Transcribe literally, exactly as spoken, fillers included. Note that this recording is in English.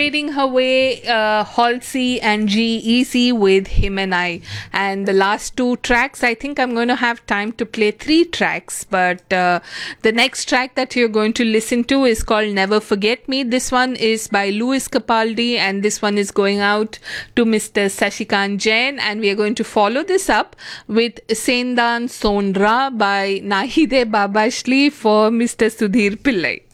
fading away, uh, Halsey and G Easy with Him and I. And the last two tracks, I think I'm going to have time to play three tracks, but uh, the next track that you're going to listen to is called Never Forget Me. This one is by Louis Capaldi, and this one is going out to Mister Sashikant Jain, and we are going to follow this up with Sendan Sonra by Nahide Babashli for Mister Sudhir Pillai.